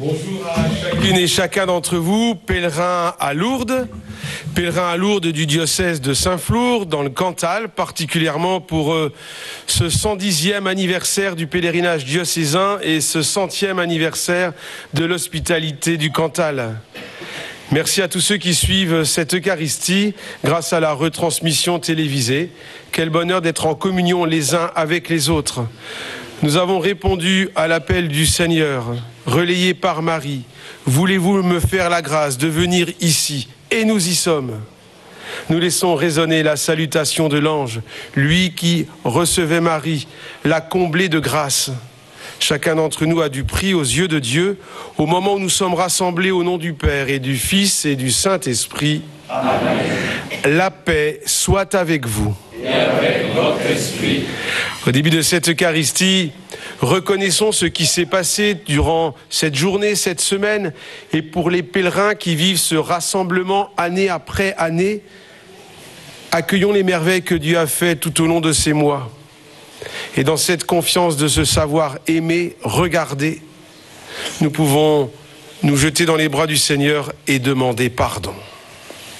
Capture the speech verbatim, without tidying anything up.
Bonjour à chacune et chacun d'entre vous, pèlerins à Lourdes, pèlerins à Lourdes du diocèse de Saint-Flour, dans le Cantal, particulièrement pour euh, ce cent dixième anniversaire du pèlerinage diocésain et ce centième anniversaire de l'hospitalité du Cantal. Merci à tous ceux qui suivent cette Eucharistie grâce à la retransmission télévisée. Quel bonheur d'être en communion les uns avec les autres. Nous avons répondu à l'appel du Seigneur, relayé par Marie. Voulez-vous me faire la grâce de venir ici? Et nous y sommes. Nous laissons résonner la salutation de l'ange, lui qui recevait Marie, l'a comblée de grâce. Chacun d'entre nous a du prix aux yeux de Dieu au moment où nous sommes rassemblés au nom du Père et du Fils et du Saint-Esprit. Amen. La paix soit avec vous. Et avec votre esprit. Au début de cette Eucharistie, reconnaissons ce qui s'est passé durant cette journée, cette semaine, et pour les pèlerins qui vivent ce rassemblement année après année, accueillons les merveilles que Dieu a faites tout au long de ces mois. Et dans cette confiance de ce savoir aimer, regarder, nous pouvons nous jeter dans les bras du Seigneur et demander pardon.